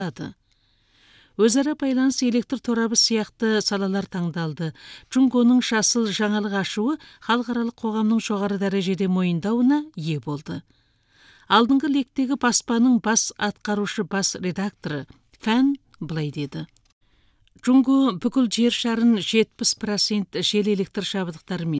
Өзара байланыс, электр торабы сияқты салалар таңдалды. Джунгоның жасыл жаңалық ашуы халықаралық қоғамның жоғары дәрежеде мойындауына ие болды. Алдыңғы лектегі баспаның бас атқарушы бас редакторы Фән былай деді: Джунго бүкіл жер шарын 70% жел электр жабдықтарымен,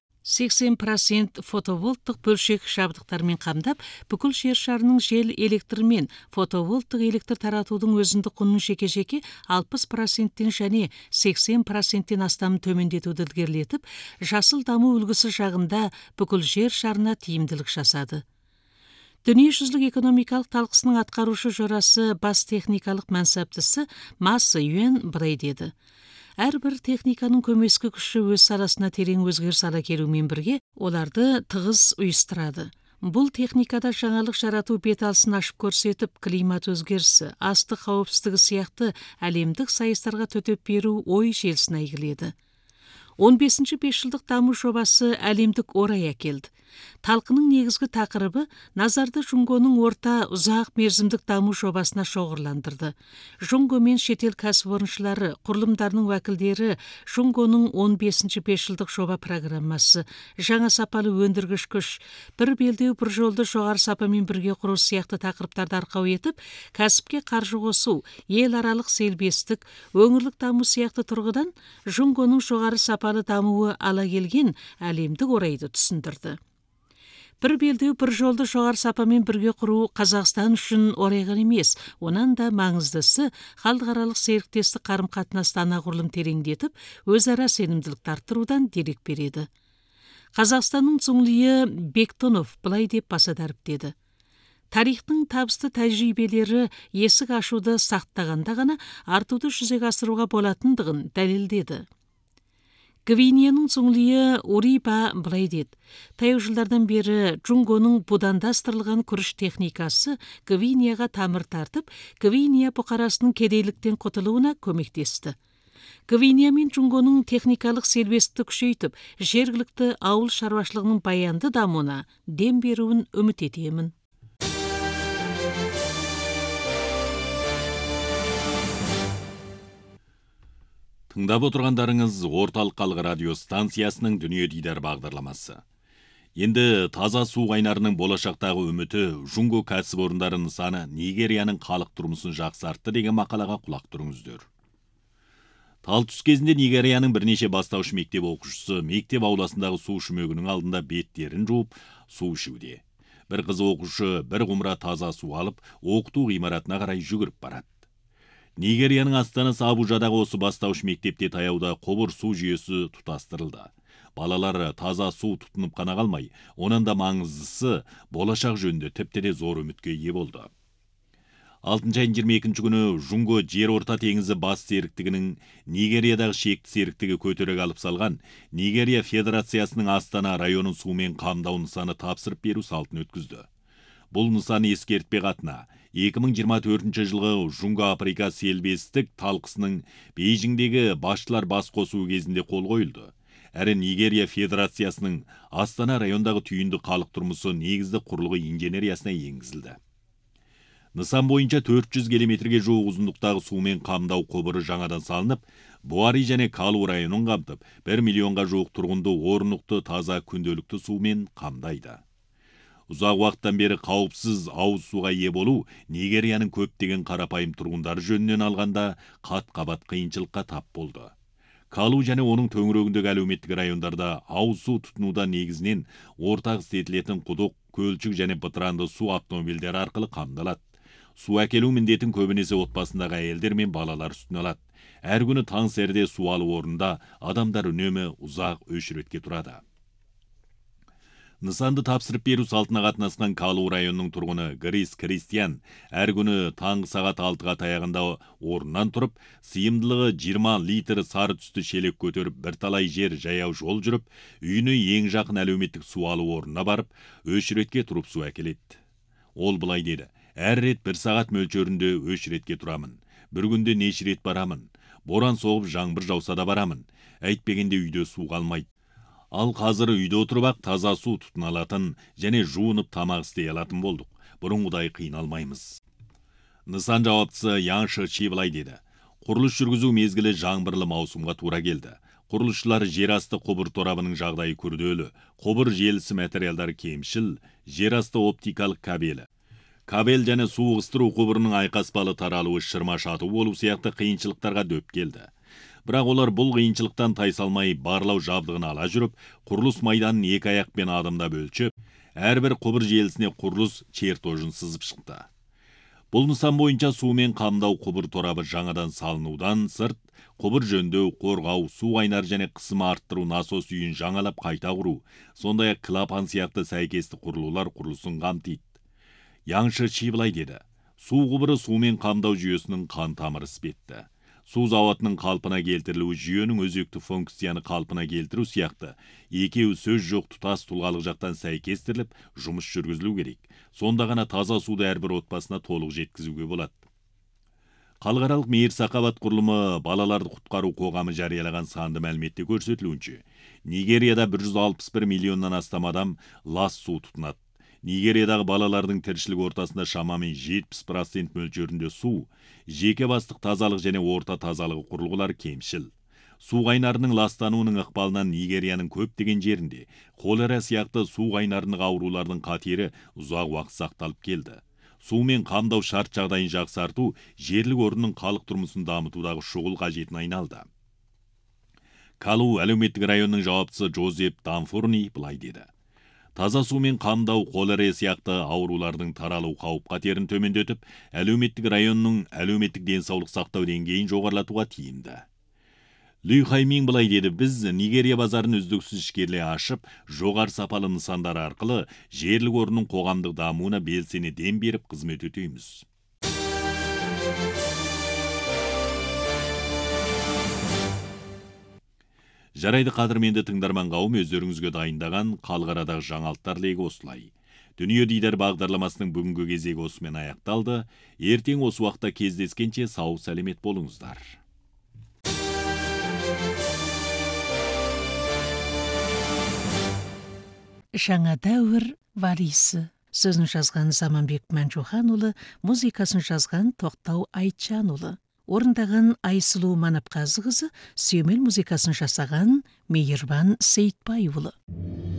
80% фотоволттық бөлшек жабдықтармен қамдап, бүкіл жер шарының жел электрмен фотоволттық электр таратудың өзіндік құнын жеке-жеке 60%-тен және 80%-тен астам төмендетуді ілгерілетіп, жасыл даму үлгісі жағында бүкіл жер шарына тиімділік жасады. Дүниежүзілік экономикалық талқысының атқарушы жорасы бас техникалық мәнсаптысы Масса Юэн былай деді: әрбір техниканың көмескі күші өз саласына терең өзгеріс ала келумен бірге оларды тығыз ұйыстырады. Бұл техникада жаңалық жарату беталысын ашып көрсетіп, климат өзгерісі, астық қауіпсіздігі сияқты әлемдік сайыстарға төтеп беру ой желісін әйгіледі. 15-ші бесжылдық даму жобасы әлемдік орай әкелді. Талқының негізгі тақырыбы назарды Джунгоның орта ұзақ мерзімдік даму жобасына шоғырландырды. Джунго мен шетел кәсіпорыншылары, құрылымдарының уәкілдері Джунгоның 15-ші бесжылдық жоба программасы, жаңа сапалы өндіргіш күш, бір белдеу бір жолды жоғары сапамен бірге құру сияқты тақырыптарды арқау етіп, кәсіпке қаржы қосу, ел аралық селбестік, өңірлік даму сияқты тұрғыдан Джунгоның жоғары сапалы дамуы ала келген әлемдік орайды түсіндірді. Бір белдеу бір жолды жоғары сапамен бірге құру Қазақстан үшін орайған емес, онан да маңыздысы халықаралық серіктестік қарым-қатынасты анағұрлым тереңдетіп, өзара сенімділікті арттырудан дерек береді. Қазақстанның Цунлийі Бектонов былай деп баса дәріптеді: тарихтың табысты тәжірибелері есік ашуды сақтағанда ғана артуды жүзеге асыруға болатындығын дәлелдеді. Гвинияның Цунлийі Уриба былай деді: таяу жылдардан бері Джунгоның будандастырылған күріш техникасы Гвинияға тамыр тартып, Гвиния бұқарасының кедейліктен құтылуына көмектесті. Гвиния мен Джунгоның техникалық сербестікті күшейтіп, жергілікті ауыл шаруашылығының баянды дамуына дем беруін үміт етемін. Тыңдап отырғандарыңыз орталық халық радио станциясының Дүние дидар бағдарламасы. Енді таза су қайнарының болашақтағы үміті Джунго кәсіпорындары нысаны Нигерияның халық тұрмысын жақсартты деген мақалаға құлақ тұрыңыздар. Тал түс кезінде Нигерияның бірнеше бастауыш мектеп оқушысы мектеп ауласындағы су шүмегінің алдында беттерін жуып су ішуде. Бір қыз оқушы бір құмыра таза су алып, оқыту ғимаратына қарай жүгіріп барады. Нигерияның астанасы Абужадағы осы бастауыш мектепте таяуда құбыр су жүйесі тұтастырылды. Балалар таза су тұтынып қана қалмай, онан да маңыздысы болашақ жөнінде тіпті де зор үмітке ие болды. 6 айының 22 күні Джунго жер орта теңізі бас серіктігінің Нигериядағы шекті серіктігі көтерек алып салған Нигерия Федерациясының Астана районын сумен қамдау нысаны тапсырып беру салтын өткізді. Бұл нысаны ескертпе қатына 2024 жылғы Джунго Африка селбестік талқысының Бейжіңдегі басшылар бас қосуы кезінде қол қойылды. Әрі Нигерия Федерациясының Астана райондағы түйінді халық тұрмысы негізді құрылғы инженериясына енгізілді. Нысан бойынша 400 километрге жуық ұзындықтағы сумен қамдау құбыры жаңадан салынып, Буари және Калу районын қамтып, 1 миллионға жуық тұрғынды орнықты таза күнделікті сумен қамдайды. Ұзақ уақыттан бері қауіпсіз ауыз суға ие болу Нигерияның көптеген қарапайым тұрғындары жөнінен алғанда қат-қабат қиыншылыққа тап болды. Калу және оның төңірегіндегі әлеуметтік райондарда ауыз су тұтынуда негізінен ортақ істетілетін құдық, көлшік және бытыранды су автомобильдері арқылы қамдалады. Су әкелу міндетін көбінесе отбасындағы әйелдер мен балалар үстіне алады. Әр күні таң сәріде су алу орнында адамдар үнемі ұзақ өшіретке тұрады. Нысанды тапсырып беру салтына қатынасқан Калу районының тұрғыны Грис Кристиан әр күні таңғы сағат 6-ға таяғында орнынан тұрып, сыйымдылығы 20 литр сары түсті шелек көтеріп, бірталай жер жаяу жол жүріп, үйіне ең жақын әлеуметтік су алу орнына барып, өшіретке тұрып су әкеледі. Ол былай деді: әр рет 1 сағат мөлшерінде өшіретке тұрамын. Бір күнде неше рет барамын. Боран соғып жаңбыр жауса да барамын. Әйтпегенде үйде су қалмайды. Ал қазір үйде отырып таза су тұтына алатын және жуынып тамақ істей алатын болдық. Бұрынғыдай қиналмаймыз. Нысан жауаптысы Ян Шычи былай деді. Құрылыс жүргізу мезгілі жаңбырлы маусымға тура келді. Құрылысшылар жерасты құбыр торабының жағдайы күрделі, құбыр желісі материалдары кемшіл, жерасты оптикалық кабелі. Кабель және су ығыстыру құбырының айқаспалы таралуы шырма шату болу сияқты қиыншылықтарға дөп келді. Бірақ олар бұл қиыншылықтан тайсалмай барлау жабдығын ала жүріп, құрылыс майданын екі аяқпен адымдап өлшеп, әрбір құбыр желісіне құрылыс чертожын сызып шықты. Бұл нысан бойынша сумен қамдау құбыр торабы жаңадан салынудан сырт, құбыр жөндеу, қорғау, су қайнар және қысымы арттыру насос үйін жаңалап қайта құру, сондай-ақ клапан сияқты сәйкесті құрылулар құрылысын қамтиды. Ян Шычи былай деді. Су құбыры сумен қамдау жүйесінің қан тамыры іспетті. Су зауытының қалпына келтірілуі жүйенің өзекті функцияны қалпына келтіру сияқты екеуі сөз жоқ тұтас тұлғалық жақтан сәйкестіріліп жұмыс жүргізілу керек. Сонда ғана таза суды әрбір отбасына толық жеткізуге болады. Халықаралық мейірсақабат құрылымы балаларды құтқару қоғамы жариялаған санды мәліметте көрсетілуінше, Нигерияда 161 миллионнан астам адам лас су тұтынады. Нигериядағы балалардың тіршілік ортасында шамамен 70% мөлшерінде су, жеке бастық тазалық және орта тазалығы құрылғылары кемшіл. Су қайнарының ластануының ықпалынан Нигерияның көптеген жерінде холера сияқты су қайнарының аурулардың қатері ұзақ уақыт сақталып келді. Сумен қамдау шарт жағдайын жақсарту жерлік орынның халық тұрмысын дамытудағы шұғыл қажетін айналды. Калу әлеуметтік районның жауаптысы Джозеф Данфурни былай деді. Таза сумен қамдау холера сияқты аурулардың таралу қауіп-қатерін төмендетіп, әлеуметтік районның әлеуметтік денсаулық сақтау деңгейін жоғарылатуға тиімді. Лю Хаймин былай деді, біз Нигерия базарын үздіксіз ішкерлей ашып, жоғары сапалы нысандар арқылы жерлік орынның қоғамдық дамуына белсене дем беріп қызмет етеміз. Жарайды қадірменді тыңдарман қауым, өздеріңізге дайындаған қалғарадағы жаңалықтар легі осылай. Дүние дидер бағдарламасының бүгінгі кезегі осымен аяқталды. Ертең осы уақытта кездескенше сау сәлемет болыңыздар. Жаңа дәуір валисі. Сөзін жазған Заманбек Мәнжуханұлы, музыкасын жазған Тоқтау Айтжанұлы. Орындаған Айсұлу Манапқазықызы, сүйемел музыкасын жасаған Мейірбан Сейтбайұлы.